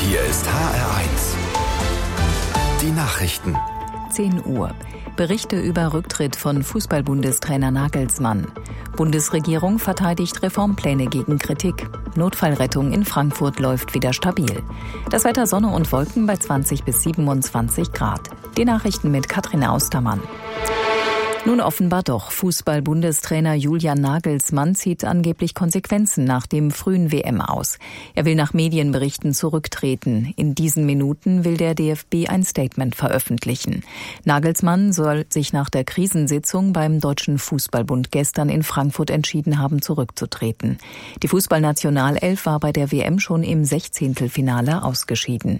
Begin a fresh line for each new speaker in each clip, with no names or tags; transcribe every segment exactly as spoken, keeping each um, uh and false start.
Hier ist H R eins. Die Nachrichten.
zehn Uhr. Berichte über Rücktritt von Fußball-Bundestrainer Nagelsmann. Bundesregierung verteidigt Reformpläne gegen Kritik. Notfallrettung in Frankfurt läuft wieder stabil. Das Wetter Sonne und Wolken bei zwanzig bis siebenundzwanzig Grad. Die Nachrichten mit Katrin Austermann. Nun offenbar doch. Fußball-Bundestrainer Julian Nagelsmann zieht angeblich Konsequenzen nach dem frühen W M aus. Er will nach Medienberichten zurücktreten. In diesen Minuten will der D F B ein Statement veröffentlichen. Nagelsmann soll sich nach der Krisensitzung beim Deutschen Fußballbund gestern in Frankfurt entschieden haben, zurückzutreten. Die Fußballnationalelf war bei der W M schon im Sechzehntelfinale ausgeschieden.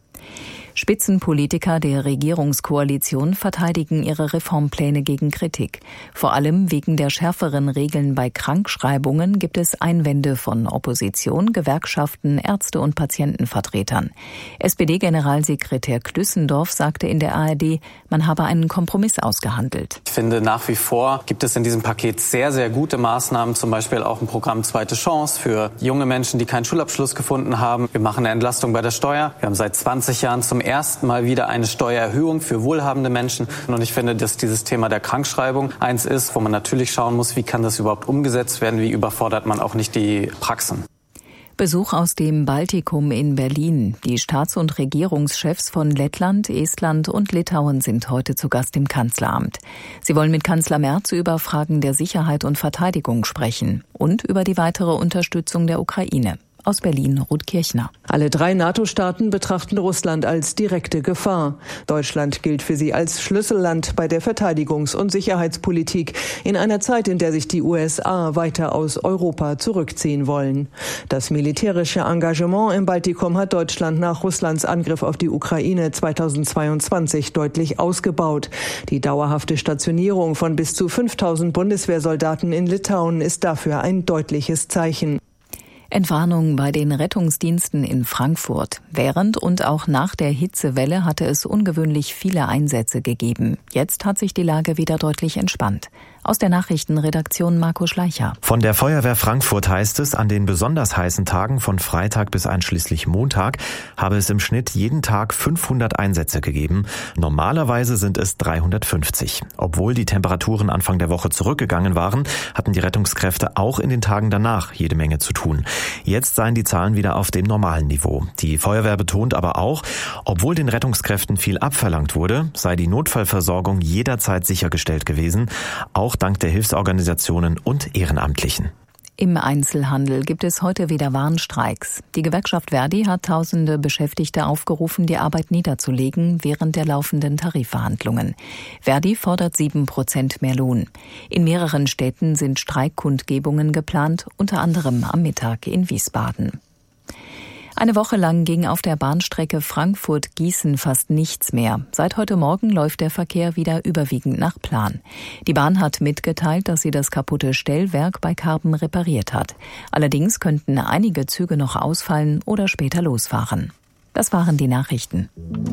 Spitzenpolitiker der Regierungskoalition verteidigen ihre Reformpläne gegen Kritik. Vor allem wegen der schärferen Regeln bei Krankschreibungen gibt es Einwände von Opposition, Gewerkschaften, Ärzte und Patientenvertretern. S P D-Generalsekretär Klüssendorf sagte in der A R D, man habe einen Kompromiss ausgehandelt.
Ich finde, nach wie vor gibt es in diesem Paket sehr, sehr gute Maßnahmen, zum Beispiel auch ein Programm Zweite Chance für junge Menschen, die keinen Schulabschluss gefunden haben. Wir machen eine Entlastung bei der Steuer. Wir haben seit zwanzig Jahren zum ersten Mal wieder eine Steuererhöhung für wohlhabende Menschen. Und ich finde, dass dieses Thema der Krankschreibung eins ist, wo man natürlich schauen muss, wie kann das überhaupt umgesetzt werden, wie überfordert man auch nicht die Praxen.
Besuch aus dem Baltikum in Berlin. Die Staats- und Regierungschefs von Lettland, Estland und Litauen sind heute zu Gast im Kanzleramt. Sie wollen mit Kanzler Merz über Fragen der Sicherheit und Verteidigung sprechen und über die weitere Unterstützung der Ukraine. Aus Berlin, Ruth Kirchner.
Alle drei NATO-Staaten betrachten Russland als direkte Gefahr. Deutschland gilt für sie als Schlüsselland bei der Verteidigungs- und Sicherheitspolitik in einer Zeit, in der sich die U S A weiter aus Europa zurückziehen wollen. Das militärische Engagement im Baltikum hat Deutschland nach Russlands Angriff auf die Ukraine zweitausendzweiundzwanzig deutlich ausgebaut. Die dauerhafte Stationierung von bis zu fünftausend Bundeswehrsoldaten in Litauen ist dafür ein deutliches Zeichen.
Entwarnung bei den Rettungsdiensten in Frankfurt. Während und auch nach der Hitzewelle hatte es ungewöhnlich viele Einsätze gegeben. Jetzt hat sich die Lage wieder deutlich entspannt. Aus der Nachrichtenredaktion Marco Schleicher.
Von der Feuerwehr Frankfurt heißt es, an den besonders heißen Tagen von Freitag bis einschließlich Montag habe es im Schnitt jeden Tag fünfhundert Einsätze gegeben. Normalerweise sind es dreihundertfünfzig. Obwohl die Temperaturen Anfang der Woche zurückgegangen waren, hatten die Rettungskräfte auch in den Tagen danach jede Menge zu tun. Jetzt seien die Zahlen wieder auf dem normalen Niveau. Die Feuerwehr betont aber auch, obwohl den Rettungskräften viel abverlangt wurde, sei die Notfallversorgung jederzeit sichergestellt gewesen, auch dank der Hilfsorganisationen und Ehrenamtlichen.
Im Einzelhandel gibt es heute wieder Warnstreiks. Die Gewerkschaft Verdi hat tausende Beschäftigte aufgerufen, die Arbeit niederzulegen während der laufenden Tarifverhandlungen. Verdi fordert sieben Prozent mehr Lohn. In mehreren Städten sind Streikkundgebungen geplant, unter anderem am Mittag in Wiesbaden. Eine Woche lang ging auf der Bahnstrecke Frankfurt-Gießen fast nichts mehr. Seit heute Morgen läuft der Verkehr wieder überwiegend nach Plan. Die Bahn hat mitgeteilt, dass sie das kaputte Stellwerk bei Karben repariert hat. Allerdings könnten einige Züge noch ausfallen oder später losfahren. Das waren die Nachrichten.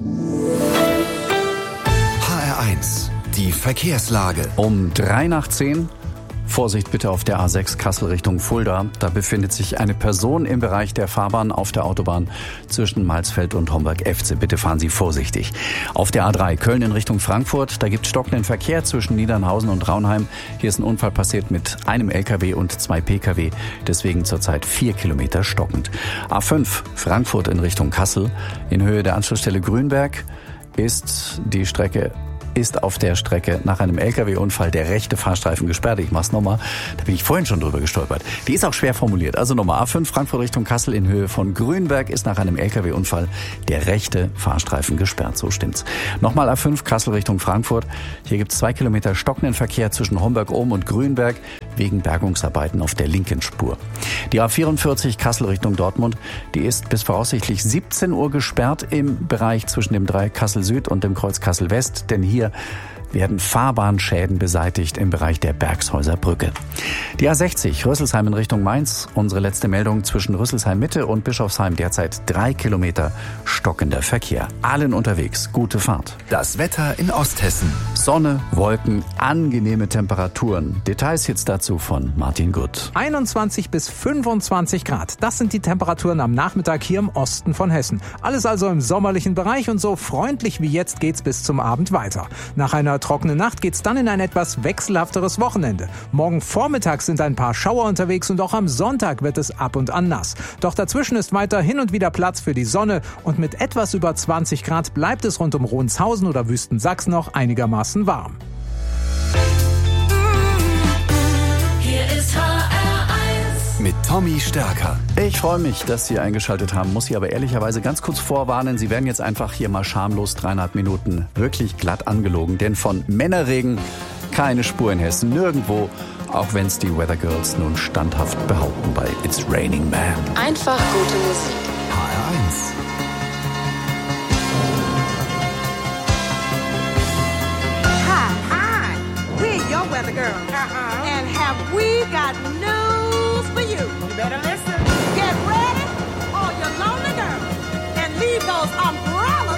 H R eins, die Verkehrslage.
Um drei nach zehn. Vorsicht bitte auf der A sechs Kassel Richtung Fulda. Da befindet sich eine Person im Bereich der Fahrbahn auf der Autobahn zwischen Malsfeld und Homburg-Efze. Bitte fahren Sie vorsichtig. Auf der A drei Köln in Richtung Frankfurt. Da gibt es stockenden Verkehr zwischen Niedernhausen und Raunheim. Hier ist ein Unfall passiert mit einem L K W und zwei P K W. Deswegen zurzeit vier Kilometer stockend. A fünf Frankfurt in Richtung Kassel. In Höhe der Anschlussstelle Grünberg ist die Strecke ist auf der Strecke nach einem L K W-Unfall der rechte Fahrstreifen gesperrt. Ich mach's nochmal. Da bin ich vorhin schon drüber gestolpert. Die ist auch schwer formuliert. Also nochmal A fünf Frankfurt Richtung Kassel in Höhe von Grünberg ist nach einem L K W-Unfall der rechte Fahrstreifen gesperrt. So stimmt's. Nochmal A fünf Kassel Richtung Frankfurt. Hier gibt's zwei Kilometer stockenden Verkehr zwischen Homburg-Ohm und Grünberg wegen Bergungsarbeiten auf der linken Spur. Die A vierundvierzig Kassel Richtung Dortmund, die ist bis voraussichtlich siebzehn Uhr gesperrt im Bereich zwischen dem Dreieck Kassel Süd und dem Kreuz Kassel West, denn hier werden Fahrbahnschäden beseitigt im Bereich der Bergshäuser Brücke. Die A sechzig, Rüsselsheim in Richtung Mainz. Unsere letzte Meldung: zwischen Rüsselsheim Mitte und Bischofsheim derzeit drei Kilometer stockender Verkehr. Allen unterwegs. Gute Fahrt.
Das Wetter in Osthessen.
Sonne, Wolken, angenehme Temperaturen. Details jetzt dazu von Martin Gutt.
einundzwanzig bis fünfundzwanzig Grad. Das sind die Temperaturen am Nachmittag hier im Osten von Hessen. Alles also im sommerlichen Bereich und so freundlich wie jetzt geht's bis zum Abend weiter. Nach einer trockenen Nacht geht's dann in ein etwas wechselhafteres Wochenende. Morgen Vormittag sind ein paar Schauer unterwegs und auch am Sonntag wird es ab und an nass. Doch dazwischen ist weiter hin und wieder Platz für die Sonne und mit etwas über zwanzig Grad bleibt es rund um Ronshausen oder Wüstensachs noch einigermaßen warm.
Hier ist H R eins mit Tommy Stärker.
Ich freue mich, dass Sie eingeschaltet haben, muss Sie aber ehrlicherweise ganz kurz vorwarnen. Sie werden jetzt einfach hier mal schamlos dreieinhalb Minuten wirklich glatt angelogen, denn von Männerregen keine Spur in Hessen, nirgendwo, auch wenn es die Weather Girls nun standhaft behaupten bei It's Raining Man.
Einfach gute Musik.
H R eins.
Weather girl. Uh-huh. And have we got news for you? You better listen. Get ready, all you lonely girls, and leave those umbrellas